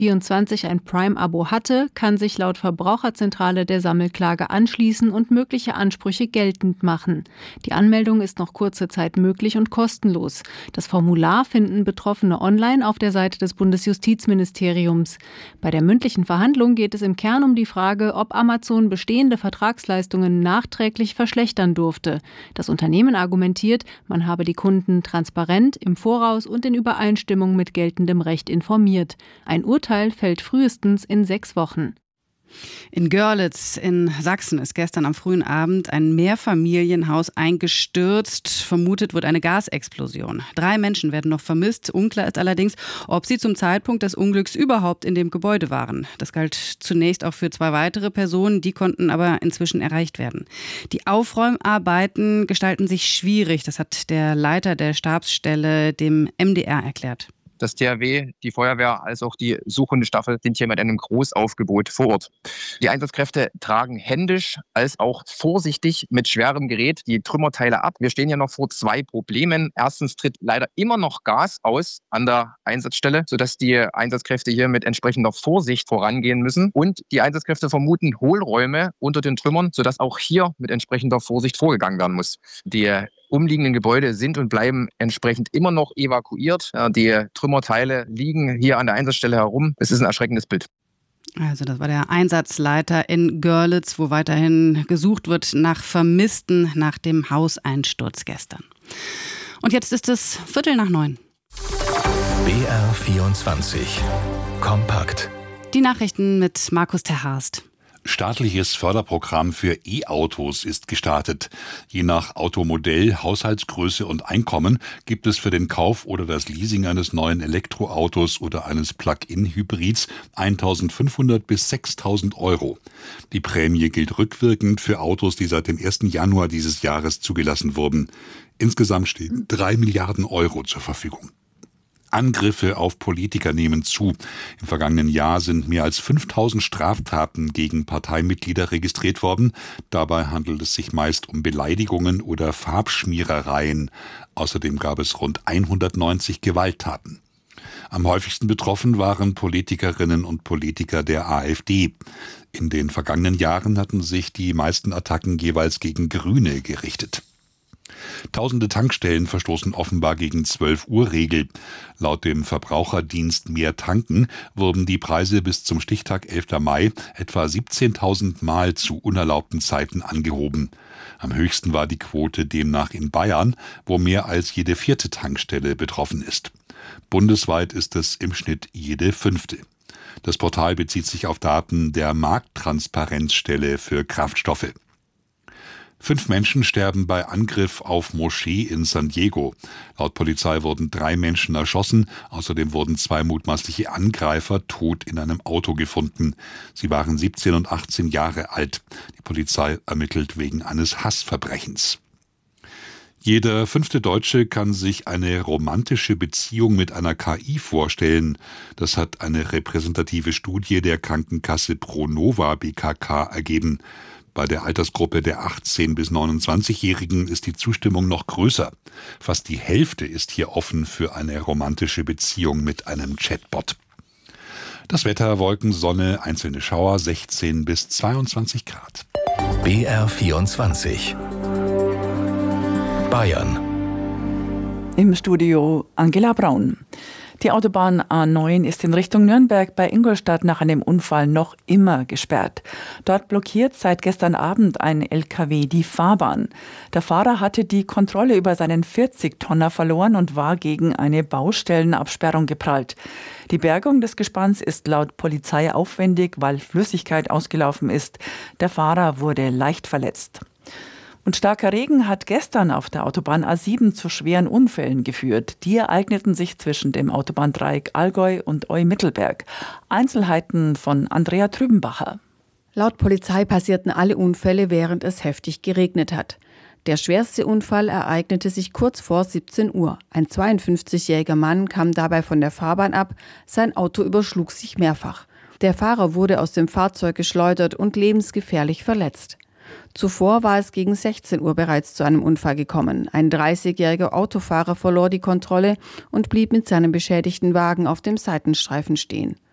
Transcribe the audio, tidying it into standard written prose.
Check24 ein Prime-Abo hatte, kann sich laut Verbraucherzentrale der Sammelklage anschließen und mögliche Ansprüche geltend machen. Die Anmeldung ist noch kurze Zeit möglich und kostenlos. Das Formular finden Betroffene online auf der Seite des Bundesjustizministeriums. Bei der mündlichen Verhandlung geht es im Kern um die Frage, ob Amazon bestehende Vertragsleistungen nachträglich verschlechtern durfte. Das Unternehmen argumentiert, man habe die Kunden transparent, im Voraus und in Übereinstimmung mit geltendem Recht informiert. Ein Urteil fällt frühestens in 6 Wochen. In Görlitz in Sachsen ist gestern am frühen Abend ein Mehrfamilienhaus eingestürzt. Vermutet wird eine Gasexplosion. 3 Menschen werden noch vermisst. Unklar ist allerdings, ob sie zum Zeitpunkt des Unglücks überhaupt in dem Gebäude waren. Das galt zunächst auch für 2 weitere Personen, die konnten aber inzwischen erreicht werden. Die Aufräumarbeiten gestalten sich schwierig. Das hat der Leiter der Stabsstelle dem MDR erklärt. Das THW, die Feuerwehr als auch die Suchhundestaffel sind hier mit einem Großaufgebot vor Ort. Die Einsatzkräfte tragen händisch als auch vorsichtig mit schwerem Gerät die Trümmerteile ab. Wir stehen ja noch vor 2 Problemen. Erstens tritt leider immer noch Gas aus an der Einsatzstelle, sodass die Einsatzkräfte hier mit entsprechender Vorsicht vorangehen müssen. Und die Einsatzkräfte vermuten Hohlräume unter den Trümmern, sodass auch hier mit entsprechender Vorsicht vorgegangen werden muss. Die umliegenden Gebäude sind und bleiben entsprechend immer noch evakuiert. Die Trümmerteile liegen hier an der Einsatzstelle herum. Es ist ein erschreckendes Bild. Also das war der Einsatzleiter in Görlitz, wo weiterhin gesucht wird nach Vermissten nach dem Hauseinsturz gestern. Und jetzt ist es 8:45. BR24 Kompakt. Die Nachrichten mit Markus Terhorst. Staatliches Förderprogramm für E-Autos ist gestartet. Je nach Automodell, Haushaltsgröße und Einkommen gibt es für den Kauf oder das Leasing eines neuen Elektroautos oder eines Plug-in-Hybrids 1.500 bis 6.000 Euro. Die Prämie gilt rückwirkend für Autos, die seit dem 1. Januar dieses Jahres zugelassen wurden. Insgesamt stehen 3 Milliarden Euro zur Verfügung. Angriffe auf Politiker nehmen zu. Im vergangenen Jahr sind mehr als 5.000 Straftaten gegen Parteimitglieder registriert worden. Dabei handelt es sich meist um Beleidigungen oder Farbschmierereien. Außerdem gab es rund 190 Gewalttaten. Am häufigsten betroffen waren Politikerinnen und Politiker der AfD. In den vergangenen Jahren hatten sich die meisten Attacken jeweils gegen Grüne gerichtet. Tausende Tankstellen verstoßen offenbar gegen 12-Uhr-Regel. Laut dem Verbraucherdienst Mehr Tanken wurden die Preise bis zum Stichtag 11. Mai etwa 17.000 Mal zu unerlaubten Zeiten angehoben. Am höchsten war die Quote demnach in Bayern, wo mehr als jede 4. Tankstelle betroffen ist. Bundesweit ist es im Schnitt jede 5. Das Portal bezieht sich auf Daten der Markttransparenzstelle für Kraftstoffe. 5 Menschen sterben bei Angriff auf Moschee in San Diego. Laut Polizei wurden 3 Menschen erschossen. Außerdem wurden 2 mutmaßliche Angreifer tot in einem Auto gefunden. Sie waren 17 und 18 Jahre alt. Die Polizei ermittelt wegen eines Hassverbrechens. Jeder 5. Deutsche kann sich eine romantische Beziehung mit einer KI vorstellen. Das hat eine repräsentative Studie der Krankenkasse Pronova BKK ergeben. Bei der Altersgruppe der 18- bis 29-Jährigen ist die Zustimmung noch größer. Fast die Hälfte ist hier offen für eine romantische Beziehung mit einem Chatbot. Das Wetter: Wolken, Sonne, einzelne Schauer, 16 bis 22 Grad. BR24 Bayern. Im Studio Angela Braun. Die Autobahn A9 ist in Richtung Nürnberg bei Ingolstadt nach einem Unfall noch immer gesperrt. Dort blockiert seit gestern Abend ein LKW die Fahrbahn. Der Fahrer hatte die Kontrolle über seinen 40-Tonner verloren und war gegen eine Baustellenabsperrung geprallt. Die Bergung des Gespanns ist laut Polizei aufwendig, weil Flüssigkeit ausgelaufen ist. Der Fahrer wurde leicht verletzt. Und starker Regen hat gestern auf der Autobahn A7 zu schweren Unfällen geführt. Die ereigneten sich zwischen dem Autobahndreieck Allgäu und Eu-Mittelberg. Einzelheiten von Andrea Trübenbacher. Laut Polizei passierten alle Unfälle, während es heftig geregnet hat. Der schwerste Unfall ereignete sich kurz vor 17 Uhr. Ein 52-jähriger Mann kam dabei von der Fahrbahn ab. Sein Auto überschlug sich mehrfach. Der Fahrer wurde aus dem Fahrzeug geschleudert und lebensgefährlich verletzt. Zuvor war es gegen 16 Uhr bereits zu einem Unfall gekommen. Ein 30-jähriger Autofahrer verlor die Kontrolle und blieb mit seinem beschädigten Wagen auf dem Seitenstreifen stehen.